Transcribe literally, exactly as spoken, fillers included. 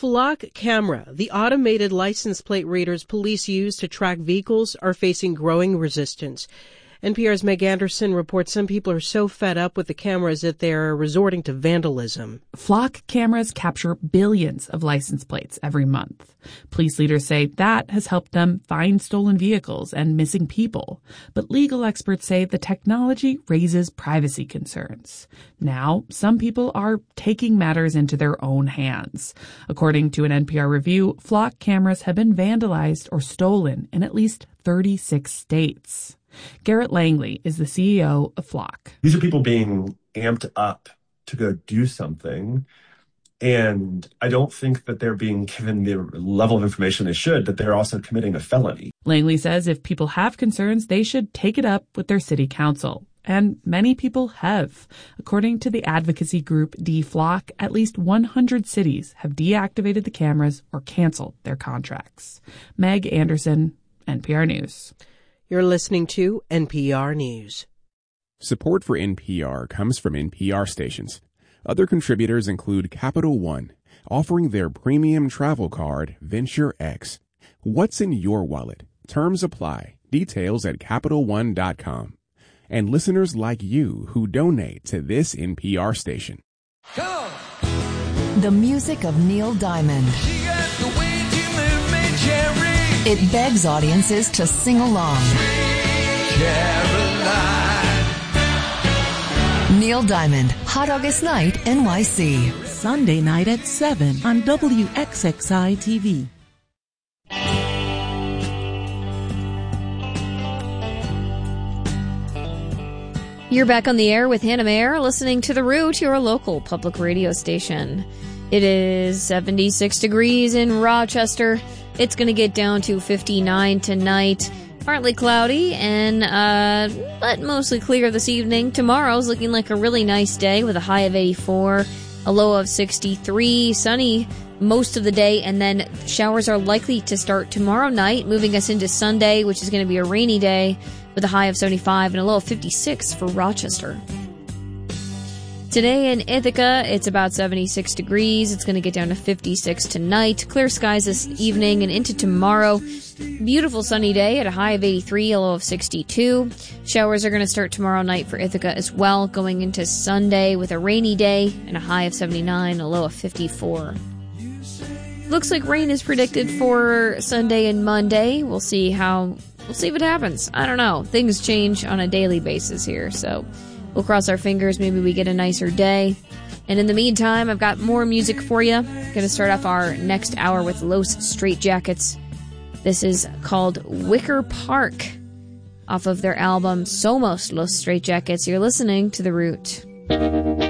Flock Camera, the automated license plate readers police use to track vehicles, are facing growing resistance. N P R's Meg Anderson reports some people are so fed up with the cameras that they're resorting to vandalism. Flock cameras capture billions of license plates every month. Police leaders say that has helped them find stolen vehicles and missing people. But legal experts say the technology raises privacy concerns. Now, some people are taking matters into their own hands. According to an N P R review, Flock cameras have been vandalized or stolen in at least thirty-six states. Garrett Langley is the C E O of Flock. These are people being amped up to go do something. And I don't think that they're being given the level of information they should, that they're also committing a felony. Langley says if people have concerns, they should take it up with their city council. And many people have. According to the advocacy group D-Flock, at least one hundred cities have deactivated the cameras or canceled their contracts. Meg Anderson, N P R News. You're listening to N P R News. Support for N P R comes from N P R stations. Other contributors include Capital One, offering their premium travel card, Venture X. What's in your wallet? Terms apply. Details at Capital One dot com. And listeners like you who donate to this N P R station. Come on. The music of Neil Diamond. She got the way to move me, Cherry. It begs audiences to sing along. Neil Diamond, Hot August Night, N Y C. Sunday night at seven on W X X I T V. You're back on the air with Hannah Mayer, listening to The Root, your local public radio station. It is seventy-six degrees in Rochester. It's going to get down to fifty-nine tonight. Partly cloudy, and uh, but mostly clear this evening. Tomorrow's looking like a really nice day with a high of eighty-four, a low of sixty-three, sunny most of the day, and then showers are likely to start tomorrow night, moving us into Sunday, which is going to be a rainy day with a high of seventy-five and a low of fifty-six for Rochester. Today in Ithaca, it's about seventy-six degrees. It's going to get down to fifty-six tonight. Clear skies this evening and into tomorrow. Beautiful sunny day at a high of eighty-three, a low of sixty-two. Showers are going to start tomorrow night for Ithaca as well, going into Sunday with a rainy day and a high of seventy-nine, a low of fifty-four. Looks like rain is predicted for Sunday and Monday. We'll see how, we'll see what happens. I don't know. Things change on a daily basis here, so we'll cross our fingers. Maybe we get a nicer day. And in the meantime, I've got more music for you. Going to start off our next hour with Los Straitjackets. This is called Wicker Park, off of their album Somos Los Straitjackets. You're listening to The Root.